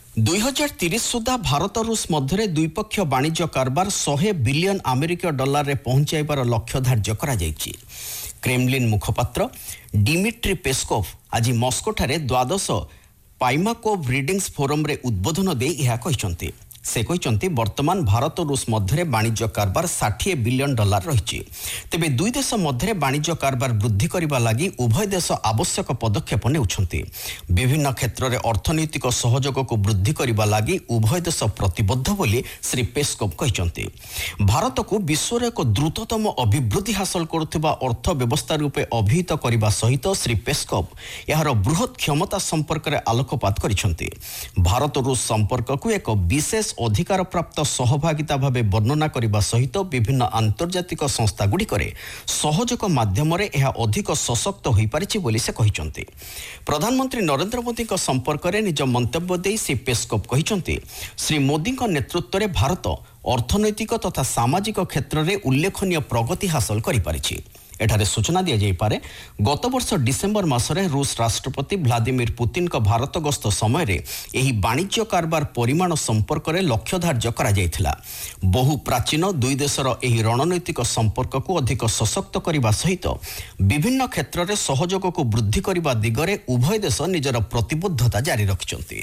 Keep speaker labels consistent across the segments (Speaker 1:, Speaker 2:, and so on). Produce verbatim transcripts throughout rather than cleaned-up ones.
Speaker 1: दुई हजार तीस सुधा भारत रूस मध्य द्विपक्षीय वाणिज्य कारबार सौ बिलियन अमेरिकीय डॉलर रे पहुंचाइबार लक्ष्य धार्य करा जायछि। क्रेमलिन मुखपात्र डिमिट्री पेस्कोव आज मस्कोठारे द्वादश पाइमाकोव रीडिंग्स फोरम रे उद्बोधन दे यह कहिसंति। से कहिसंति वर्तमान भारत और रूस मध्य वाणिज्य कारबार साठ बिलियन डॉलर रही। तेबे दुई देश मध्य वाणिज्य कारबार वृद्धि करने लगी उभय देश आवश्यक पदक्षेप नेउछंती। विभिन्न क्षेत्र में अर्थनैतिक सहयोग को वृद्धि करने लगी उभय देश प्रतिबद्ध बोली श्री पेस्कोव कहिसंति। भारत को विश्व एक द्रुततम अभिवृद्धि हासिल करुवा अर्थ व्यवस्था रूपे अभिहित करने सहित श्री पेस्कोव यार बृहत क्षमता संपर्क में आलोकपात करिसंति। भारत और रूस संपर्क को एक विशेष अधिकार प्राप्त सहभागिता भावे वर्णना करने सहित विभिन्न आंतर्जातिक संस्था गुड़िक सहयोग माध्यम अधिक सशक्त हो पारिछि बोली से कहिसंति। प्रधानमंत्री नरेंद्र मोदी संपर्क में निज मंतव्य दे श्री पेस्कोव कहिसंति श्री मोदी नेतृत्व में भारत अर्थनैतिक तथा सामाजिक क्षेत्र में उल्लेखनीय प्रगति हासिल करि पारिछि। एठारे सूचना दिया जाय पारे गत वर्ष डिसेम्बर मासरे रूस राष्ट्रपति व्लादिमीर पुतिन का भारत गस्त समय रे एही वाणिज्य कारबार परिमाण संपर्क में लक्ष्य धार्य करा जायथिला। बहु प्राचीन दुई देशर एही रणनैतिक संपर्क को अधिक सशक्त करने सहित विभिन्न क्षेत्र में सहयोग को वृद्धि करने दिगरे उभय देश निजर प्रतिबद्धता जारी रखिछंती।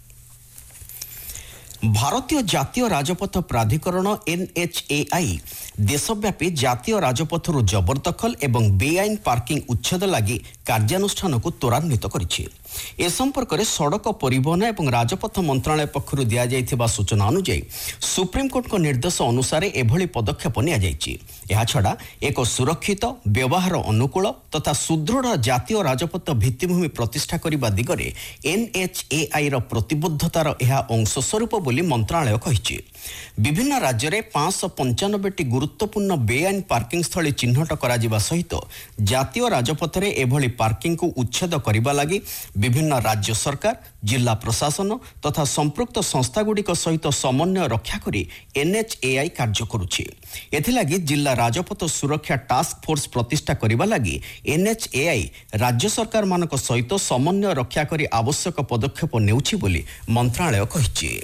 Speaker 1: भारतीय जातीय राजपथ प्राधिकरण एनएचएआई देशव्यापी जातीय राजपथर जबरदखल एवं बेआईन पार्किंग उच्छेद लगी कार्यानुष्ठान को त्वरान्वित करिछि। ए संपर्क में सड़क परिवहन एवं राजपथ मंत्रालय पक्षर दिया जायथिबा सूचना अनुसार सुप्रीमकोर्ट को निर्देश अनुसार एभली पदक्षेप निया जायछि। एहा छड़ा एक सुरक्षित व्यवहार अनुकूल तथा सुदृढ़ जातीय राजपथ भित्तिभूमि प्रतिष्ठा करने दिगरे एनएचएआई र प्रतिबद्धतार एहा अंश स्वरूप बोली मंत्रालय कहिछि। विभिन्न राज्य में पाँच सौ पंचानबे टी गुरुत्वपूर्ण बेआईन पार्किंग स्थली चिन्हट करा सहित जातीय राजपथ में एभली पार्किंग को उच्छेद करने लगी विभिन्न राज्य सरकार जिला प्रशासन तथा संपृक्त संस्थागुड़िक सहित समन्वय रक्षा करी एनएचएआई कार्य करुछि। एथिलागि जिला राजपथ सुरक्षा टास्क फोर्स प्रतिष्ठा करने लगी एनएचएआई राज्य सरकार मानक सहित समन्वय रक्षा करी आवश्यक पदक्षेप नेउछि बोली मंत्रालय कहिछि।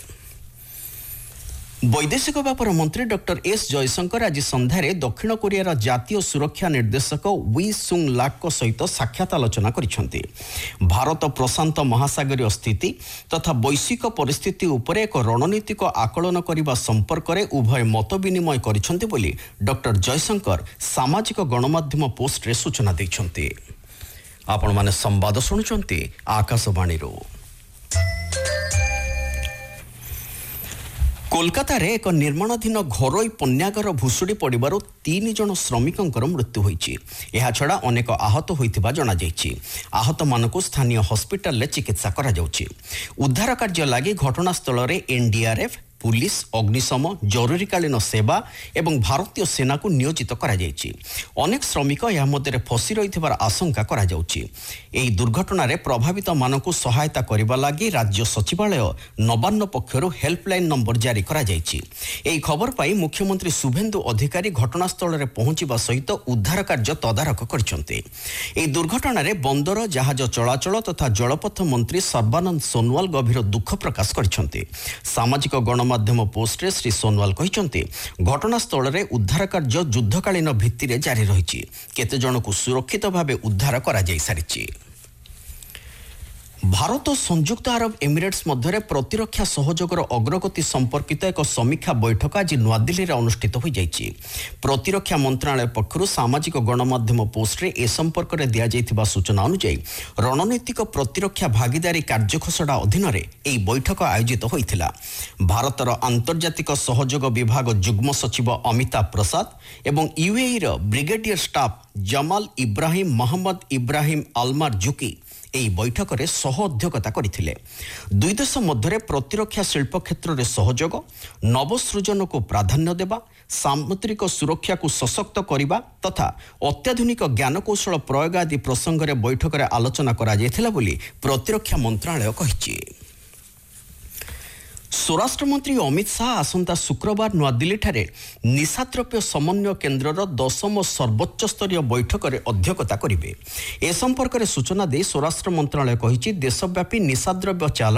Speaker 1: वैदेशिक व्यापार मंत्री डॉक्टर एस जयशंकर आज संध्यारे दक्षिण कोरियार जातीय सुरक्षा निर्देशक वी सुंग लाक सहित साक्षात आलोचना करिसेंति। भारत प्रशांत महासागरीय स्थिति तथा वैश्विक परिस्थिति उपरे एक रणनीतिक आकलन करने संपर्क में उभय मत विनिमय करिसेंति बोली डॉक्टर जयशंकर सामाजिक गणमाध्यम पोस्ट रे सूचना दैछंति। आपण माने संवाद सुनुचंती आकाशवाणी रो। कोलकाता एक निर्माणाधीन घरोई पन्यागार भुशुड़ी पड़ू तीन जन श्रमिकों मृत्यु होइछि। एहा छड़ा अनेक आहत होइथिबा जणा जाइछि। आहत मानकु स्थानीय हॉस्पिटल ले चिकित्सा करा जाउछि। उद्धार कार्य लागि घटनास्थल रे एनडीआरएफ पुलिस अग्निशम जरूरीकालीन सेवा एवं भारतीय सेना को नियोजित करा जायछि। अनेक श्रमिक या मध्य फसी रहिथिबार आशंका करा जाउछि। एही दुर्घटना रे प्रभावित मानकु सहायता करिबा लागि राज्य सचिवालय नवान्न पक्षरु हेल्पलाइन नंबर जारी करा जायछि। एही खबर पाई मुख्यमंत्री शुभेन्दु अधिकारी घटनास्थल रे पहुंचिबा सहित उद्धार कार्य तदारक करछन्ते। एही दुर्घटना रे बंदर जहाज चलाचल तथा जलपथ मंत्री सर्बानंद सोनवाल गभीर दुख प्रकाश करछन्ते। सामाजिक गण माध्यम पोस्ट रे श्री सोनवाल कहिसंति घटनास्थल रे उद्धार कार्य युद्धकालीन भित्ति रे जारी रहिछि। केते जनकु सुरक्षित भावे उद्धार करा जाय सारिछि। भारत और संयुक्त अरब एमिरेट्स मध्य प्रतिरक्षा सहयोगर अग्रगति संपर्कित एक समीक्षा बैठक आज नूआदिल्ली में अनुष्ठित हो जाइछि। प्रतिरक्षा मंत्रालय पक्षरु सामाजिक गणमाध्यम पोस्ट रे ए संपर्क में दिया जाइथिबा सूचना अनुसार रणनीतिक प्रतिरक्षा भागीदारी कार्यखसड़ा अधीन रे एही बैठक आयोजित होइथिला। भारतर आंतर्जातिक सहयोग विभाग जुग्म सचिव अमिताभ प्रसाद एवं यूएई रो ब्रिगेडियर स्टाफ जमाल इब्राहिम मोहम्मद इब्राहिम अलमार जुकी एही बैठक में सह अध्यक्षता करथिले। दुई देश मध्य प्रतिरक्षा शिल्प क्षेत्र में सहयोग नवसृजन को प्राधान्य देवा सामुद्रिक सुरक्षा को सशक्त करने तथा अत्याधुनिक ज्ञानकौशल प्रयोग आदि प्रसंग में बैठक में आलोचना करा जायथिला बोली प्रतिरक्षा मंत्रालय कहिछि। स्वराष्ट्र मंत्री अमित शाह आसंता शुक्रवार नूआदिल्ली ठारे निशाद्रव्य समन्वय केन्द्रर दशम सर्वोच्च स्तरीय बैठक में अध्यक्षता करेंगे। ए संपर्क में सूचना दे स्वराष्ट्र मंत्रालय कहिछि देशव्यापी निशाद्रव्य चालाण